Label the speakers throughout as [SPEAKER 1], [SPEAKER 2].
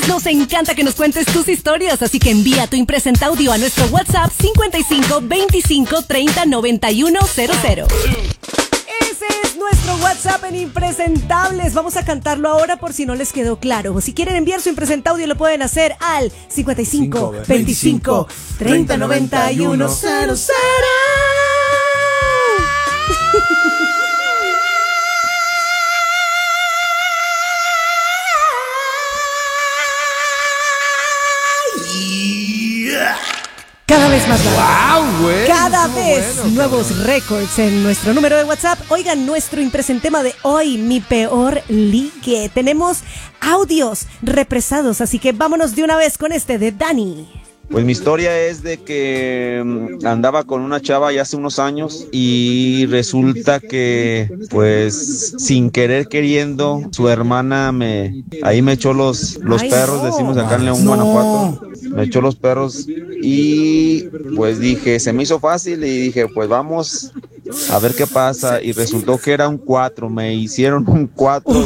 [SPEAKER 1] Nos encanta que nos cuentes tus historias, así que envía tu impresenta audio a nuestro WhatsApp 55 25 30 91 00. Ese es nuestro WhatsApp en Impresentables. Vamos a cantarlo ahora por si no les quedó claro. Si quieren enviar su impresenta audio lo pueden hacer al 55 25 30 91 00. Cada vez más largo.
[SPEAKER 2] ¡Wow, güey!
[SPEAKER 1] Cada vez nuevos récords en nuestro número de WhatsApp. Oigan, nuestro impresentema de hoy, mi peor ligue. Tenemos audios represados, así que vámonos de una vez con este de Dani.
[SPEAKER 3] Pues mi historia es de que andaba con una chava ya hace unos años y resulta que, pues, sin querer queriendo, su hermana ahí me echó los perros, decimos acá en León, Guanajuato. Me echó los perros y pues dije, se me hizo fácil y dije, pues vamos a ver qué pasa. Y resultó que era un 4, me hicieron un 4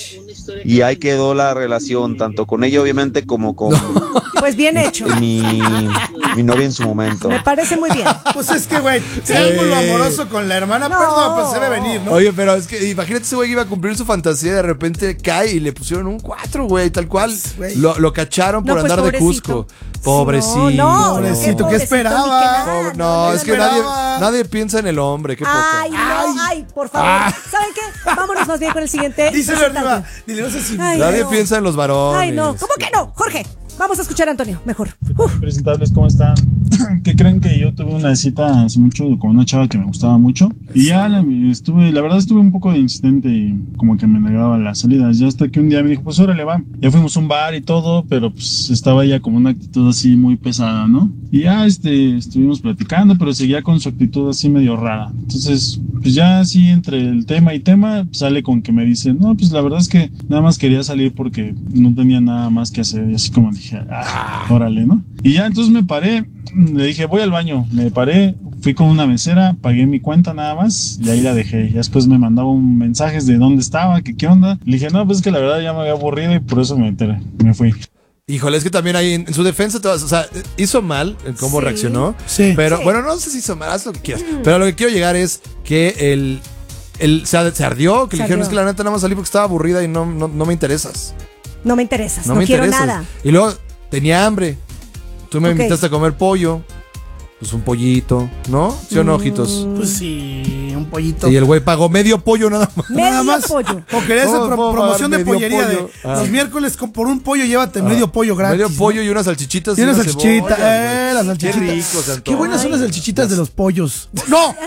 [SPEAKER 3] y ahí quedó la relación, tanto con ella obviamente como con
[SPEAKER 1] pues bien hecho.
[SPEAKER 3] mi novia en su momento.
[SPEAKER 1] Me parece muy bien.
[SPEAKER 4] Pues es que, güey, triángulo amoroso con la hermana,
[SPEAKER 1] No.
[SPEAKER 4] perdón, pues se debe venir, ¿no?
[SPEAKER 2] Oye, pero es que imagínate ese güey que iba a cumplir su fantasía y de repente cae y le pusieron un 4, güey, tal cual.
[SPEAKER 4] Güey.
[SPEAKER 2] Lo cacharon por
[SPEAKER 1] No, pues,
[SPEAKER 2] andar de
[SPEAKER 1] pobrecito.
[SPEAKER 2] Cusco. Pobrecito.
[SPEAKER 1] No,
[SPEAKER 4] Pobrecito, ¿qué esperaba?
[SPEAKER 2] No,
[SPEAKER 4] ¿Qué
[SPEAKER 2] es que
[SPEAKER 4] esperaba?
[SPEAKER 2] nadie piensa en el hombre, qué poco.
[SPEAKER 1] Ay, no, ay, por favor. ¿Saben qué? Vámonos más bien con el siguiente.
[SPEAKER 4] Díselo arriba. Dile, no sé si...
[SPEAKER 1] Ay,
[SPEAKER 2] Nadie
[SPEAKER 1] no.
[SPEAKER 2] piensa en los varones.
[SPEAKER 1] Ay, no. ¿Cómo que no? Jorge, vamos a escuchar a Antonio, mejor.
[SPEAKER 5] Presentables, ¿cómo están? ¿Qué creen? Que yo tuve una cita hace mucho con una chava que me gustaba mucho y ya la verdad estuve un poco de insistente y como que me negaba las salidas, ya hasta que un día me dijo, pues órale, va. Ya fuimos a un bar y todo, pero pues estaba ella como una actitud así muy pesada, ¿no? Y ya estuvimos platicando, pero seguía con su actitud así medio rara. Entonces, pues ya así entre el tema y tema sale con que me dice, no, pues la verdad es que nada más quería salir porque no tenía nada más que hacer. Y así como dije, órale, ¿no? Y ya entonces me paré, le dije, voy al baño, me paré, fui con una mesera, pagué mi cuenta nada más y ahí la dejé. Y después me mandaba un mensaje de dónde estaba, que qué onda. Le dije, no, pues es que la verdad ya me había aburrido y por eso me fui.
[SPEAKER 2] Híjole, es que también ahí en su defensa, o sea, hizo mal en cómo reaccionó.
[SPEAKER 4] Sí.
[SPEAKER 2] Pero
[SPEAKER 1] Sí.
[SPEAKER 2] bueno, no sé si hizo mal, haz lo que quieras. Pero lo que quiero llegar es que él se ardió, que le dijeron, es que la neta nada más salí porque estaba aburrida y no me interesas.
[SPEAKER 1] No me interesas, no
[SPEAKER 2] me
[SPEAKER 1] quiero
[SPEAKER 2] interesas.
[SPEAKER 1] nada.
[SPEAKER 2] Y luego tenía hambre. Tú me
[SPEAKER 1] Ok.
[SPEAKER 2] invitaste a comer pollo. Pues un pollito, ¿no? ¿Sí o no, ojitos?
[SPEAKER 4] Pues sí, un pollito.
[SPEAKER 2] Y el güey pagó medio pollo nada más.
[SPEAKER 1] Medio
[SPEAKER 4] Nada más.
[SPEAKER 1] pollo.
[SPEAKER 4] O querías
[SPEAKER 2] ¿Cómo puedo
[SPEAKER 4] promoción de
[SPEAKER 2] pagar medio
[SPEAKER 4] pollería
[SPEAKER 2] pollo?
[SPEAKER 4] de los miércoles por un pollo llévate medio pollo gratis.
[SPEAKER 2] Medio pollo y unas salchichitas.
[SPEAKER 4] Y una
[SPEAKER 2] cebolla,
[SPEAKER 4] salchichita,
[SPEAKER 2] güey.
[SPEAKER 4] las salchichitas.
[SPEAKER 2] Qué rico, se
[SPEAKER 4] Qué
[SPEAKER 2] antoja.
[SPEAKER 4] buenas son las salchichitas de los pollos. ¡No!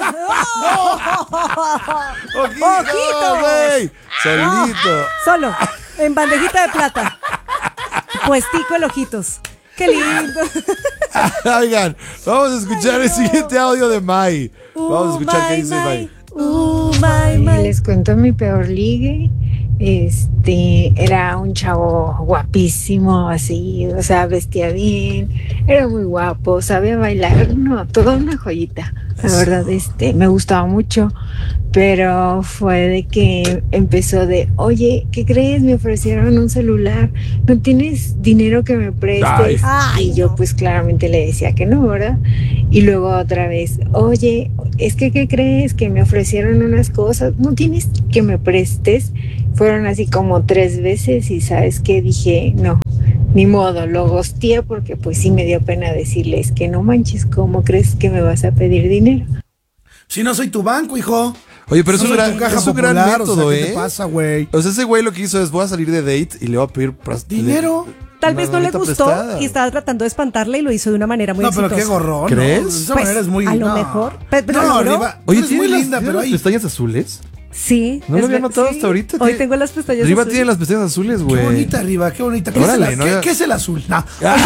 [SPEAKER 2] ¡Ojito, güey! Solito.
[SPEAKER 1] Solo, en bandejita de plata. Puestico el ojitos. Qué lindo.
[SPEAKER 2] Oigan, vamos a escuchar el siguiente audio de Mai. Vamos a escuchar qué dice Mai.
[SPEAKER 1] My.
[SPEAKER 6] Les cuento mi peor ligue. Era un chavo guapísimo, así, o sea, vestía bien, era muy guapo, sabía bailar, no, toda una joyita. La verdad, me gustaba mucho, pero fue de que empezó de, oye, ¿qué crees? Me ofrecieron un celular, ¿no tienes dinero que me prestes?
[SPEAKER 1] Ay,
[SPEAKER 6] Y yo pues claramente le decía que no, ¿verdad? Y luego otra vez, oye, es que ¿qué crees? Que me ofrecieron unas cosas, ¿no tienes que me prestes? Fueron así como 3 veces y ¿sabes qué? Dije, no, ni modo, lo ghosteé porque pues sí me dio pena decirles que no manches, ¿cómo crees que me vas a pedir dinero?
[SPEAKER 4] Si no soy tu banco, hijo.
[SPEAKER 2] Oye, pero es
[SPEAKER 4] No
[SPEAKER 2] un
[SPEAKER 4] soy
[SPEAKER 2] gran,
[SPEAKER 4] tu caja
[SPEAKER 2] es un gran
[SPEAKER 4] popular,
[SPEAKER 2] método,
[SPEAKER 4] o sea, ¿qué te
[SPEAKER 2] ¿eh?
[SPEAKER 4] pasa, güey?
[SPEAKER 2] O sea, ese güey lo que hizo es, voy a salir de date y le voy a pedir...
[SPEAKER 4] ¿Dinero?
[SPEAKER 1] Tal vez no le
[SPEAKER 2] manita
[SPEAKER 1] gustó
[SPEAKER 2] prestada.
[SPEAKER 1] y estaba tratando de espantarle y lo hizo de una manera muy
[SPEAKER 4] No, pero
[SPEAKER 1] exitosa.
[SPEAKER 4] qué gorrón.
[SPEAKER 2] ¿Crees?
[SPEAKER 4] ¿No? De esa
[SPEAKER 1] Pues,
[SPEAKER 4] manera es muy...
[SPEAKER 1] a lo
[SPEAKER 4] no.
[SPEAKER 1] mejor. Pero
[SPEAKER 4] no,
[SPEAKER 1] logró.
[SPEAKER 4] Riva,
[SPEAKER 2] Oye,
[SPEAKER 4] es muy linda, pero
[SPEAKER 2] las
[SPEAKER 4] ahí...
[SPEAKER 2] pestañas azules?
[SPEAKER 1] Sí.
[SPEAKER 2] No lo había
[SPEAKER 1] ver-
[SPEAKER 2] notado
[SPEAKER 1] sí.
[SPEAKER 2] hasta ahorita.
[SPEAKER 1] Hoy tengo las pestañas
[SPEAKER 2] Riva
[SPEAKER 1] azules.
[SPEAKER 2] tiene las pestañas azules,
[SPEAKER 4] Qué
[SPEAKER 2] güey.
[SPEAKER 4] bonita, Riva, qué bonita. ¿Qué,
[SPEAKER 2] Órale,
[SPEAKER 4] es, el,
[SPEAKER 2] no
[SPEAKER 4] ¿qué,
[SPEAKER 2] había-
[SPEAKER 4] qué es el azul? No.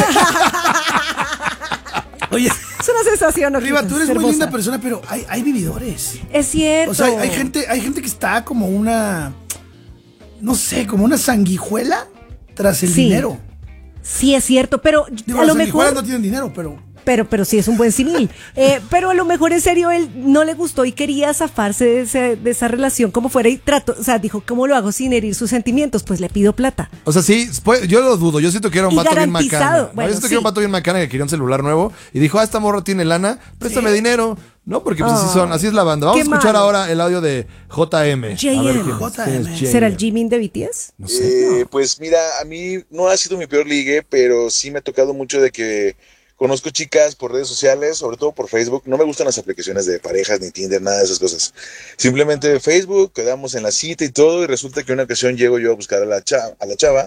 [SPEAKER 4] Oye,
[SPEAKER 1] Es una sensación,
[SPEAKER 4] Riva,
[SPEAKER 1] ojitos,
[SPEAKER 4] tú eres muy
[SPEAKER 1] hermosa.
[SPEAKER 4] linda persona, pero hay vividores.
[SPEAKER 1] Es cierto.
[SPEAKER 4] O sea, hay gente que está como una... No sé, como una sanguijuela tras el
[SPEAKER 1] Sí.
[SPEAKER 4] dinero.
[SPEAKER 1] Sí, es cierto, pero
[SPEAKER 4] Digo,
[SPEAKER 1] a
[SPEAKER 4] las
[SPEAKER 1] lo
[SPEAKER 4] sanguijuelas
[SPEAKER 1] mejor...
[SPEAKER 4] no tienen dinero, pero...
[SPEAKER 1] Pero sí es un buen símil. Pero a lo mejor en serio él no le gustó y quería zafarse de esa relación como fuera y trató, o sea, dijo, ¿cómo lo hago sin herir sus sentimientos? Pues le pido plata.
[SPEAKER 2] O sea, sí, yo lo dudo. Yo siento que era un
[SPEAKER 1] Y
[SPEAKER 2] vato bien
[SPEAKER 1] garantizado.
[SPEAKER 2] macana.
[SPEAKER 1] Bueno,
[SPEAKER 2] yo siento que
[SPEAKER 1] sí.
[SPEAKER 2] era un vato bien macana que quería un celular nuevo y dijo, esta morra tiene lana, préstame dinero. No, porque pues así es la banda. Vamos a
[SPEAKER 1] Qué
[SPEAKER 2] escuchar
[SPEAKER 1] malo.
[SPEAKER 2] ahora el audio de JM.
[SPEAKER 1] JM.
[SPEAKER 2] A ver quién es
[SPEAKER 1] ¿Será el
[SPEAKER 2] JM.
[SPEAKER 1] Jimin de BTS?
[SPEAKER 2] No sé.
[SPEAKER 7] Pues mira, a mí no ha sido mi peor ligue, pero sí me ha tocado mucho de que conozco chicas por redes sociales, sobre todo por Facebook. No me gustan las aplicaciones de parejas ni Tinder, nada de esas cosas. Simplemente Facebook, quedamos en la cita y todo, y resulta que una ocasión llego yo a buscar a la chava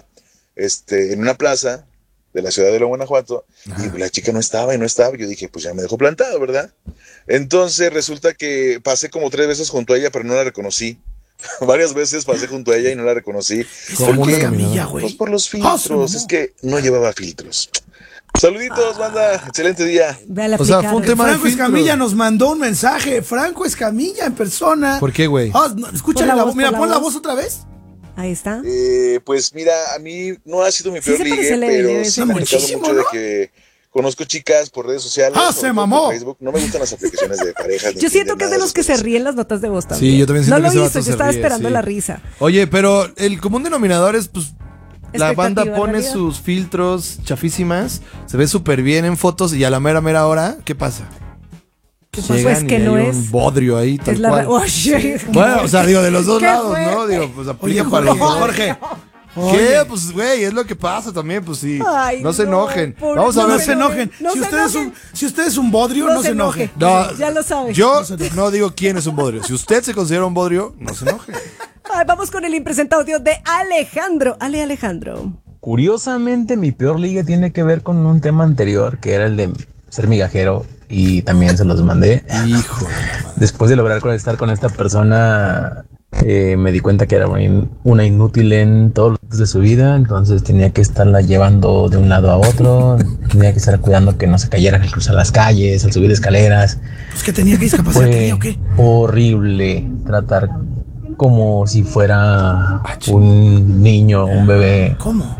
[SPEAKER 7] en una plaza de la ciudad de León, Guanajuato, y la chica no estaba. Yo dije, pues ya me dejó plantado, ¿verdad? Entonces resulta que pasé como 3 veces junto a ella, pero no la reconocí. Varias veces pasé junto a ella y no la reconocí.
[SPEAKER 2] ¿Cómo
[SPEAKER 7] ¿Por qué?
[SPEAKER 4] Escamilla, güey.
[SPEAKER 7] Pues por los
[SPEAKER 4] Ah,
[SPEAKER 7] filtros,
[SPEAKER 4] se mamó.
[SPEAKER 7] es que no llevaba filtros. Saluditos, banda, excelente día.
[SPEAKER 1] Ve la
[SPEAKER 2] O sea, fue un
[SPEAKER 1] aplicada.
[SPEAKER 2] tema de
[SPEAKER 4] Franco
[SPEAKER 2] filtro.
[SPEAKER 4] Escamilla nos mandó un mensaje. Franco Escamilla en persona.
[SPEAKER 2] ¿Por qué, güey?
[SPEAKER 4] Escúchale
[SPEAKER 1] Pon la
[SPEAKER 4] la
[SPEAKER 1] voz,
[SPEAKER 4] voz. Mira,
[SPEAKER 1] pon la
[SPEAKER 4] pon la
[SPEAKER 1] voz.
[SPEAKER 4] voz otra vez.
[SPEAKER 1] Ahí está.
[SPEAKER 7] Pues mira, a mí no ha sido mi
[SPEAKER 1] Sí
[SPEAKER 7] peor
[SPEAKER 1] se parece
[SPEAKER 7] ligue,
[SPEAKER 1] a Lady,
[SPEAKER 7] pero
[SPEAKER 1] debe
[SPEAKER 7] sí
[SPEAKER 1] ser
[SPEAKER 7] me ha tocado
[SPEAKER 4] muchísimo,
[SPEAKER 7] mucho
[SPEAKER 4] ¿no?
[SPEAKER 7] de que conozco chicas por redes sociales.
[SPEAKER 4] ¡Ah,
[SPEAKER 7] sobre
[SPEAKER 4] se
[SPEAKER 7] todo
[SPEAKER 4] mamó!
[SPEAKER 7] por Facebook. No me gustan las aplicaciones de parejas. ni
[SPEAKER 1] Yo siento
[SPEAKER 7] Tinder,
[SPEAKER 1] que es
[SPEAKER 7] nada
[SPEAKER 1] de los
[SPEAKER 7] esas
[SPEAKER 1] que se
[SPEAKER 7] cosas.
[SPEAKER 1] ríen las notas de voz también.
[SPEAKER 2] Sí, yo también siento
[SPEAKER 1] No
[SPEAKER 2] que ese
[SPEAKER 1] lo
[SPEAKER 2] vato
[SPEAKER 1] hizo,
[SPEAKER 2] se
[SPEAKER 1] yo estaba
[SPEAKER 2] ríe,
[SPEAKER 1] esperando
[SPEAKER 2] sí.
[SPEAKER 1] la risa.
[SPEAKER 2] Oye, pero el común denominador es, pues, la banda
[SPEAKER 1] Expectativa,
[SPEAKER 2] pone
[SPEAKER 1] realidad.
[SPEAKER 2] sus filtros chafísimas, se ve súper bien en fotos y a la mera hora, ¿qué pasa?
[SPEAKER 1] pasa?
[SPEAKER 2] Llegan
[SPEAKER 1] Pues que
[SPEAKER 2] y
[SPEAKER 1] no
[SPEAKER 2] hay
[SPEAKER 1] es-
[SPEAKER 2] un bodrio ahí, tal
[SPEAKER 1] Es la
[SPEAKER 2] cual.
[SPEAKER 1] Oye,
[SPEAKER 2] Bueno, o sea, digo, de los dos
[SPEAKER 1] Qué
[SPEAKER 2] lados, ¿no?
[SPEAKER 1] fuerte.
[SPEAKER 2] Digo, pues
[SPEAKER 4] Oye,
[SPEAKER 2] aplica para los dos.
[SPEAKER 4] Jorge.
[SPEAKER 2] ¿Qué? Pues, güey, es lo que pasa también, pues sí.
[SPEAKER 1] Ay,
[SPEAKER 2] no se
[SPEAKER 1] no,
[SPEAKER 2] enojen.
[SPEAKER 1] pobre-
[SPEAKER 2] Vamos a
[SPEAKER 4] No
[SPEAKER 2] ver.
[SPEAKER 4] se enojen.
[SPEAKER 1] No
[SPEAKER 4] si,
[SPEAKER 1] se
[SPEAKER 4] usted
[SPEAKER 1] enojen.
[SPEAKER 4] si usted es un bodrio, no se enoje.
[SPEAKER 2] No,
[SPEAKER 1] Ya lo sabe.
[SPEAKER 2] Yo no digo quién es un bodrio. Si usted se considera un bodrio, no se enoje.
[SPEAKER 1] Ay, vamos con el impresentado audio de Alejandro. Alejandro.
[SPEAKER 8] Curiosamente, mi peor ligue tiene que ver con un tema anterior, que era el de ser migajero, y también se los mandé.
[SPEAKER 2] Hijo.
[SPEAKER 8] Después de lograr conectar con esta persona, me di cuenta que era una inútil en todos los de su vida, entonces tenía que estarla llevando de un lado a otro, tenía que estar cuidando que no se cayera al cruzar las calles, al subir escaleras.
[SPEAKER 4] Pues que tenía que discapacidad
[SPEAKER 8] Fue
[SPEAKER 4] tenía o qué.
[SPEAKER 8] horrible tratar como si fuera un niño, un bebé,
[SPEAKER 4] ¿Cómo?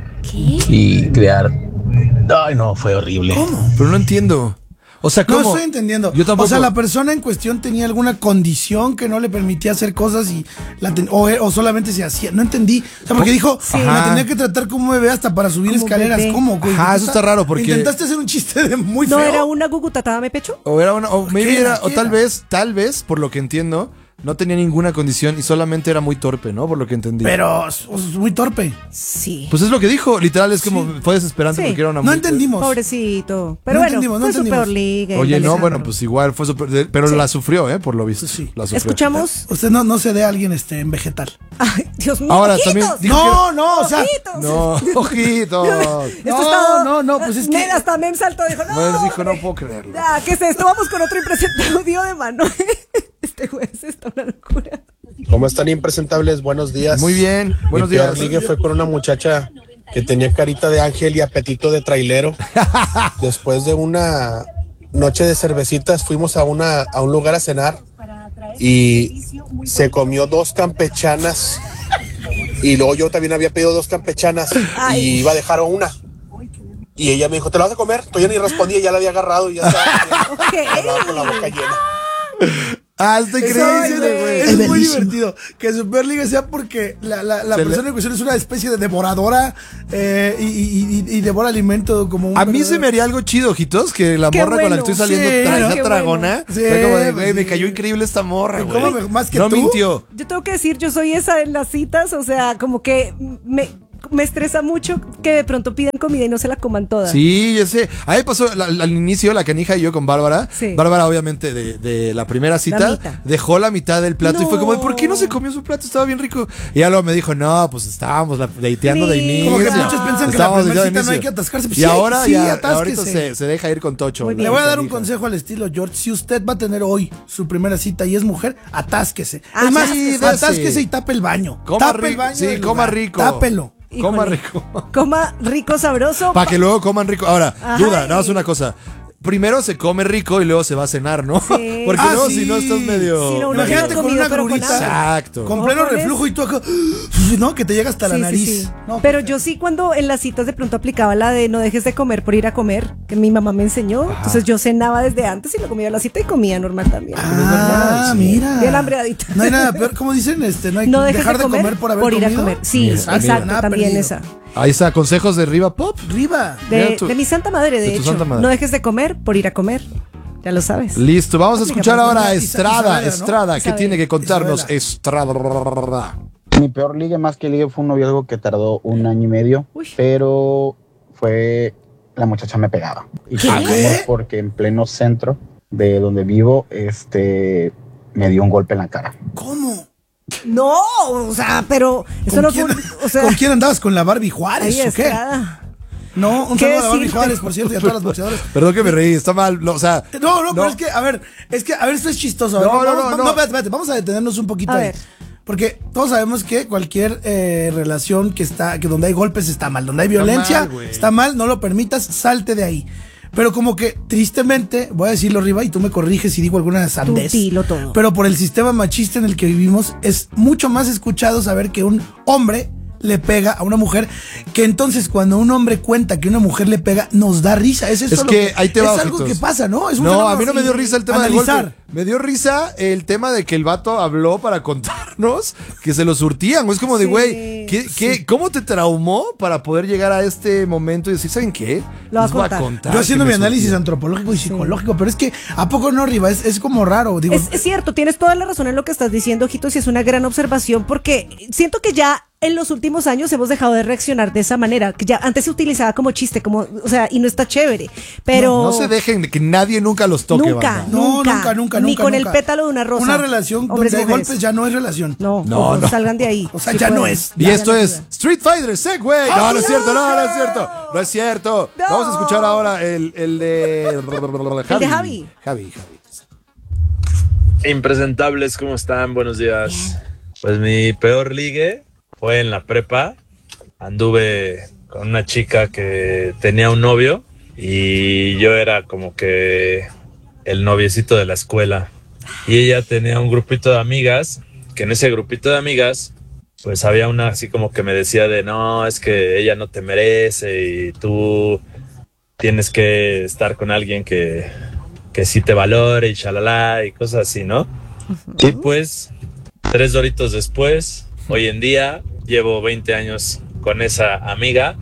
[SPEAKER 8] y crear... Ay, no, fue horrible.
[SPEAKER 4] ¿Cómo?
[SPEAKER 2] Pero no entiendo. O sea, ¿cómo?
[SPEAKER 4] No estoy entendiendo.
[SPEAKER 2] Yo tampoco.
[SPEAKER 4] O sea, la persona en cuestión tenía alguna condición que no le permitía hacer cosas y o solamente se hacía. No entendí. O sea, porque dijo,
[SPEAKER 2] Sí.
[SPEAKER 4] la
[SPEAKER 2] Ajá.
[SPEAKER 4] tenía que tratar como un bebé hasta para subir
[SPEAKER 1] Como
[SPEAKER 4] escaleras.
[SPEAKER 1] bebé.
[SPEAKER 4] ¿Cómo, güey?
[SPEAKER 2] Ajá, eso está raro porque-
[SPEAKER 4] Intentaste hacer un chiste de muy
[SPEAKER 1] ¿No
[SPEAKER 4] feo.
[SPEAKER 1] era una gugutatá me pecho?
[SPEAKER 2] O era una, o maybe
[SPEAKER 4] ¿Qué era?
[SPEAKER 2] era, o
[SPEAKER 4] ¿Qué
[SPEAKER 2] tal
[SPEAKER 4] era?
[SPEAKER 2] vez, por lo que entiendo, no tenía ninguna condición y solamente era muy torpe, ¿no? Por lo que entendí.
[SPEAKER 4] Pero es muy torpe.
[SPEAKER 1] Sí.
[SPEAKER 2] Pues es lo que dijo, literal, es como fue desesperante
[SPEAKER 1] Sí.
[SPEAKER 2] porque era una
[SPEAKER 4] No
[SPEAKER 2] muy-
[SPEAKER 4] entendimos.
[SPEAKER 1] Pobrecito. Pero
[SPEAKER 4] No
[SPEAKER 1] bueno,
[SPEAKER 4] entendimos, no
[SPEAKER 1] fue su
[SPEAKER 4] entendimos.
[SPEAKER 1] peor ligue.
[SPEAKER 2] Oye, no,
[SPEAKER 1] Alejandro.
[SPEAKER 2] bueno, pues igual fue súper, pero la sufrió, por lo visto.
[SPEAKER 4] Sí.
[SPEAKER 2] La sufrió.
[SPEAKER 1] Escuchamos.
[SPEAKER 4] Usted no se dé a alguien en vegetal.
[SPEAKER 1] Ay, Dios mío.
[SPEAKER 2] Ahora,
[SPEAKER 1] ojitos.
[SPEAKER 2] también dijo
[SPEAKER 4] No, o sea.
[SPEAKER 1] Ojitos.
[SPEAKER 2] No, ojitos.
[SPEAKER 1] Esto está-
[SPEAKER 4] No, pues es que.
[SPEAKER 1] Ned hasta Mem saltó, dijo, no.
[SPEAKER 2] Bueno, dijo, no
[SPEAKER 1] hombre.
[SPEAKER 2] puedo creerlo.
[SPEAKER 1] Ya, ¿qué es esto? Vamos con otro impresentado audio de Manuel. Este juez está una locura.
[SPEAKER 9] ¿Cómo están impresentables? Buenos días.
[SPEAKER 2] Muy bien, buenos
[SPEAKER 9] Mi peor
[SPEAKER 2] días.
[SPEAKER 9] ligue fue con una muchacha que tenía carita de ángel y apetito de trailero. Después de una noche de cervecitas fuimos a un lugar a cenar y se comió 2 campechanas y luego yo también había pedido 2 campechanas
[SPEAKER 1] Ay.
[SPEAKER 9] y iba a dejar una. Y ella me dijo, ¿te la vas a comer? Yo ni respondía, ya la había agarrado y ya estaba.
[SPEAKER 1] Ok.
[SPEAKER 9] Hablaba con la boca llena.
[SPEAKER 2] Ah, está increíble, güey.
[SPEAKER 4] Es muy divertido que su peor ligue sea porque la persona en cuestión es una especie de devoradora y devora alimento como un
[SPEAKER 2] A mí se
[SPEAKER 4] verdadero-
[SPEAKER 2] me haría algo chido, ojitos, que la
[SPEAKER 1] Qué
[SPEAKER 2] morra con la que
[SPEAKER 1] bueno.
[SPEAKER 2] estoy saliendo
[SPEAKER 4] Sí,
[SPEAKER 2] trae
[SPEAKER 1] qué
[SPEAKER 2] tragona.
[SPEAKER 4] bueno.
[SPEAKER 2] Fue como de,
[SPEAKER 4] Sí,
[SPEAKER 2] güey, me
[SPEAKER 4] sí.
[SPEAKER 2] cayó increíble esta morra, güey.
[SPEAKER 4] ¿Cómo más que
[SPEAKER 2] no
[SPEAKER 4] tú?
[SPEAKER 2] mintió.
[SPEAKER 1] Yo tengo que decir, yo soy esa en las citas, o sea, como que me estresa mucho que de pronto pidan comida y no se la coman toda.
[SPEAKER 2] Sí, ya sé. A mí pasó al inicio, la canija y yo con Bárbara.
[SPEAKER 1] Sí.
[SPEAKER 2] Bárbara, obviamente, de la primera cita,
[SPEAKER 1] mitad.
[SPEAKER 2] dejó la mitad del plato y fue como,
[SPEAKER 1] No.
[SPEAKER 2] ¿por qué no se comió su plato? Estaba bien rico. Y ya luego me dijo, no, pues estábamos dateando de
[SPEAKER 1] Sí.
[SPEAKER 2] inicio.
[SPEAKER 4] Como que muchos piensan que la
[SPEAKER 2] Estábamos
[SPEAKER 4] primera
[SPEAKER 2] dateando
[SPEAKER 4] cita
[SPEAKER 2] de
[SPEAKER 4] no hay
[SPEAKER 2] inicio.
[SPEAKER 4] que atascarse. Pues
[SPEAKER 2] Y
[SPEAKER 4] sí,
[SPEAKER 2] ahora
[SPEAKER 4] sí,
[SPEAKER 2] ya,
[SPEAKER 4] atásquese.
[SPEAKER 2] ahorita se deja ir con Tocho.
[SPEAKER 1] Muy
[SPEAKER 2] la
[SPEAKER 1] bien.
[SPEAKER 4] Le voy a dar un
[SPEAKER 2] canija.
[SPEAKER 4] consejo al estilo George. Si usted va a tener hoy su primera cita y es mujer, atásquese.
[SPEAKER 1] Ah,
[SPEAKER 4] Es más,
[SPEAKER 2] sí,
[SPEAKER 4] atásquese
[SPEAKER 2] sí.
[SPEAKER 4] y tape el baño.
[SPEAKER 2] Coma
[SPEAKER 4] Tape el
[SPEAKER 2] rico,
[SPEAKER 4] baño.
[SPEAKER 2] sí,
[SPEAKER 4] del
[SPEAKER 2] coma
[SPEAKER 4] lugar.
[SPEAKER 2] rico.
[SPEAKER 4] Tápelo.
[SPEAKER 2] Coma
[SPEAKER 1] Híjole.
[SPEAKER 2] rico.
[SPEAKER 1] Coma rico, sabroso.
[SPEAKER 2] Para que luego coman rico. Ahora,
[SPEAKER 1] Ajá.
[SPEAKER 2] duda, nada más una cosa. primero se come rico y luego se va a cenar, ¿no?
[SPEAKER 1] Sí.
[SPEAKER 2] Porque
[SPEAKER 4] Ah,
[SPEAKER 2] luego
[SPEAKER 4] sí.
[SPEAKER 2] si no estás medio...
[SPEAKER 1] Sí, no, uno
[SPEAKER 4] Imagínate
[SPEAKER 1] no
[SPEAKER 4] con
[SPEAKER 1] comido,
[SPEAKER 4] una
[SPEAKER 1] pero con
[SPEAKER 4] grurita.
[SPEAKER 1] hambre.
[SPEAKER 2] Exacto.
[SPEAKER 4] Con pleno
[SPEAKER 1] Ojones.
[SPEAKER 4] reflujo y tú acá, ¿no? Que te llega hasta la
[SPEAKER 1] Sí, sí,
[SPEAKER 4] nariz.
[SPEAKER 1] sí.
[SPEAKER 4] No,
[SPEAKER 1] Pero yo sí cuando en las citas de pronto aplicaba la de no dejes de comer por ir a comer, que mi mamá me enseñó. Entonces yo cenaba desde antes y lo comía a la cita y comía normal también.
[SPEAKER 4] Ah, mira.
[SPEAKER 1] Bien hambreadita.
[SPEAKER 4] No hay nada peor, como dicen, no hay
[SPEAKER 1] No
[SPEAKER 4] que
[SPEAKER 1] dejes
[SPEAKER 4] dejar
[SPEAKER 1] de comer
[SPEAKER 4] por haber
[SPEAKER 1] ir a
[SPEAKER 4] comido.
[SPEAKER 1] comer. Sí,
[SPEAKER 4] Exacto,
[SPEAKER 1] exacto,
[SPEAKER 4] nada
[SPEAKER 1] también
[SPEAKER 4] perdido.
[SPEAKER 1] esa.
[SPEAKER 2] Ahí está, consejos de Riva Pop.
[SPEAKER 4] Riva.
[SPEAKER 2] Mira tu-
[SPEAKER 1] De mi santa madre, de
[SPEAKER 2] de tu
[SPEAKER 1] hecho.
[SPEAKER 2] santa madre.
[SPEAKER 1] No dejes de comer por ir a comer. Ya lo sabes.
[SPEAKER 2] Listo, vamos a escuchar ahora a
[SPEAKER 4] Isabela,
[SPEAKER 2] Estrada.
[SPEAKER 4] ¿no?
[SPEAKER 2] Estrada, ¿qué
[SPEAKER 1] Isabela.
[SPEAKER 2] tiene que contarnos
[SPEAKER 4] Isabela.
[SPEAKER 2] Estrada?
[SPEAKER 10] Mi peor ligue más que ligue fue un noviazgo que tardó 1 año y medio,
[SPEAKER 1] Uy.
[SPEAKER 10] pero fue la muchacha me pegaba. Y
[SPEAKER 1] ¿Qué?
[SPEAKER 10] fue porque en pleno centro de donde vivo, me dio un golpe en la cara.
[SPEAKER 4] ¿Cómo?
[SPEAKER 1] No, o sea, pero eso no fue. O sea,
[SPEAKER 4] ¿Con quién andabas? ¿Con la Barbie Juárez
[SPEAKER 1] ahí
[SPEAKER 4] o qué?
[SPEAKER 1] Estrada.
[SPEAKER 4] No, un
[SPEAKER 1] ¿Qué
[SPEAKER 4] saludo a Barbie
[SPEAKER 1] decirte?
[SPEAKER 4] Juárez, por cierto, y a todas las boxeadoras.
[SPEAKER 2] Perdón que me reí, está mal. O sea,
[SPEAKER 4] No, pero es que, a ver, esto es chistoso. A ver,
[SPEAKER 2] No.
[SPEAKER 4] espérate, vamos a detenernos un poquito
[SPEAKER 1] A
[SPEAKER 4] ahí.
[SPEAKER 1] ver.
[SPEAKER 4] Porque todos sabemos que cualquier relación que donde hay golpes está mal, donde hay violencia
[SPEAKER 2] mal, güey.
[SPEAKER 4] está mal, no lo permitas, salte de ahí. Pero como que tristemente, voy a decirlo arriba y tú me corriges si digo alguna sandez.
[SPEAKER 1] Tú dilo todo.
[SPEAKER 4] Pero por el sistema machista en el que vivimos es mucho más escuchado saber que un hombre le pega a una mujer, que entonces cuando un hombre cuenta que una mujer le pega, nos da risa. Es
[SPEAKER 2] que ahí te va,
[SPEAKER 4] es algo
[SPEAKER 2] ojitos.
[SPEAKER 4] que pasa, ¿no? Es un
[SPEAKER 2] No,
[SPEAKER 4] fenómeno
[SPEAKER 2] a mí no me dio risa el tema del
[SPEAKER 4] analizar.
[SPEAKER 2] golpe. Me dio risa el tema de que el vato habló para contarnos que se lo surtían. Es como de,
[SPEAKER 1] Sí,
[SPEAKER 2] güey, ¿cómo te traumó para poder llegar a este momento y decir, ¿saben qué?
[SPEAKER 1] Lo vas
[SPEAKER 2] Les voy
[SPEAKER 1] a contar.
[SPEAKER 4] Yo haciendo
[SPEAKER 2] que
[SPEAKER 4] mi
[SPEAKER 2] me
[SPEAKER 4] análisis
[SPEAKER 2] surtían.
[SPEAKER 4] antropológico y psicológico, pero es que ¿a poco no, Riva? Es como raro, digo.
[SPEAKER 1] Es cierto, tienes toda la razón en lo que estás diciendo, Ojitos, y es una gran observación porque siento que ya en los últimos años hemos dejado de reaccionar de esa manera, que ya antes se utilizaba como chiste, como, o sea, y no está chévere, pero
[SPEAKER 2] No se dejen de que nadie nunca los toque,
[SPEAKER 1] nunca,
[SPEAKER 2] banda.
[SPEAKER 4] nunca.
[SPEAKER 1] ni con
[SPEAKER 4] nunca.
[SPEAKER 1] el pétalo de una rosa.
[SPEAKER 4] Una relación
[SPEAKER 1] Hombres
[SPEAKER 4] donde
[SPEAKER 1] y
[SPEAKER 4] hay
[SPEAKER 1] mujeres.
[SPEAKER 4] golpes ya no es relación.
[SPEAKER 1] No,
[SPEAKER 2] No, no.
[SPEAKER 1] salgan de ahí.
[SPEAKER 4] O sea,
[SPEAKER 1] si
[SPEAKER 4] ya no
[SPEAKER 1] pueden.
[SPEAKER 4] es.
[SPEAKER 2] Y
[SPEAKER 1] Ya
[SPEAKER 2] esto
[SPEAKER 1] no
[SPEAKER 2] es
[SPEAKER 1] ayuda.
[SPEAKER 2] Street Fighter Segway. No, no es cierto, no es cierto. No es cierto.
[SPEAKER 1] No.
[SPEAKER 2] Vamos a escuchar ahora el de
[SPEAKER 1] Javi.
[SPEAKER 2] Javi.
[SPEAKER 8] Impresentables, ¿cómo están? Buenos días. Pues mi peor ligue fue en la prepa. Anduve con una chica que tenía un novio y yo era como que el noviecito de la escuela. Y ella tenía un grupito de amigas, que en ese grupito de amigas, pues había una así como que me decía de no, es que ella no te merece y tú tienes que estar con alguien que sí te valore y chalala y cosas así, ¿no? Y pues 3 doritos después, hoy en día llevo 20 años con esa amiga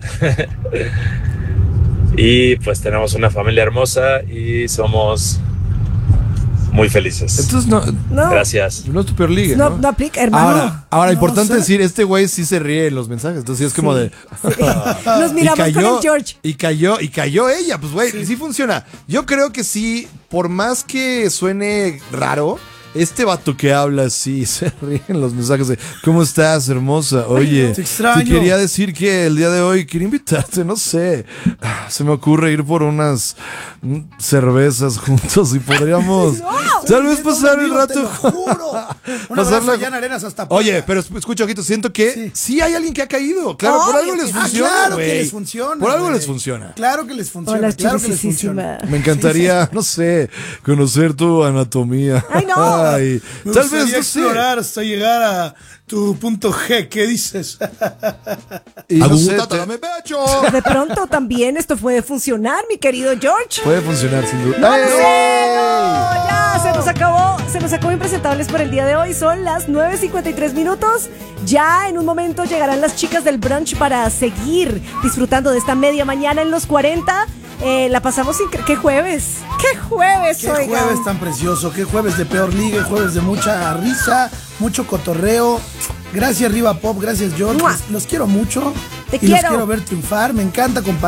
[SPEAKER 8] y pues tenemos una familia hermosa y somos muy felices.
[SPEAKER 2] Entonces no
[SPEAKER 8] Gracias.
[SPEAKER 2] es tu peor ligue,
[SPEAKER 1] No,
[SPEAKER 2] ¿no?
[SPEAKER 1] no aplica, hermano.
[SPEAKER 2] Ahora
[SPEAKER 4] No,
[SPEAKER 2] importante
[SPEAKER 4] o sea-
[SPEAKER 2] decir, este güey sí se ríe en los mensajes, entonces sí es como de...
[SPEAKER 1] Nos miramos con el George.
[SPEAKER 2] Y cayó ella, pues güey, sí funciona. Yo creo que sí, por más que suene raro, este vato que habla así, se ríe en los mensajes de ¿cómo estás, hermosa? Oye,
[SPEAKER 4] Te extraño.
[SPEAKER 2] te quería decir que el día de hoy quería invitarte, no sé, se me ocurre ir por unas cervezas juntos y podríamos tal vez pasar el rato.
[SPEAKER 4] Te lo juro. Un
[SPEAKER 2] Pasarla-
[SPEAKER 4] abrazo allá en Arenas hasta
[SPEAKER 2] Oye,
[SPEAKER 4] Puebla.
[SPEAKER 2] pero escucha, ojito, siento que sí hay alguien que ha caído. Claro, por
[SPEAKER 1] Obvio
[SPEAKER 2] algo les
[SPEAKER 1] que sí.
[SPEAKER 2] funciona,
[SPEAKER 4] claro
[SPEAKER 2] güey.
[SPEAKER 4] que les funciona.
[SPEAKER 2] Por algo
[SPEAKER 4] güey.
[SPEAKER 2] les funciona.
[SPEAKER 4] Claro que les funciona.
[SPEAKER 1] Hola,
[SPEAKER 4] claro que les
[SPEAKER 1] chiquisísima.
[SPEAKER 4] funciona.
[SPEAKER 2] Me encantaría, no sé, conocer tu anatomía.
[SPEAKER 1] Ay, no.
[SPEAKER 2] Ay,
[SPEAKER 4] Me
[SPEAKER 2] tal
[SPEAKER 4] gustaría
[SPEAKER 2] vez, no sé.
[SPEAKER 4] explorar hasta llegar a tu punto G. ¿Qué dices?
[SPEAKER 2] Y no sé,
[SPEAKER 4] Agúntate,
[SPEAKER 2] pecho.
[SPEAKER 1] De pronto también esto puede funcionar, mi querido George.
[SPEAKER 2] Puede funcionar sin duda.
[SPEAKER 1] ¡No
[SPEAKER 2] ¡Ey!
[SPEAKER 1] sé! ¡No! Ya se nos acabó Impresentables por el día de hoy. Son las 9:53 minutos. Ya en un momento llegarán las chicas del brunch para seguir disfrutando de esta media mañana en los 40. La pasamos increíble. ¡Qué jueves! ¡Qué jueves,
[SPEAKER 4] Qué
[SPEAKER 1] oigan!
[SPEAKER 4] jueves tan precioso, qué jueves de peor liga, jueves de mucha risa, mucho cotorreo. Gracias Riva Pop, gracias George.
[SPEAKER 1] ¡Mua!
[SPEAKER 4] Los quiero mucho.
[SPEAKER 1] Te
[SPEAKER 4] y los
[SPEAKER 1] quiero.
[SPEAKER 4] quiero ver triunfar. Me encanta compartir.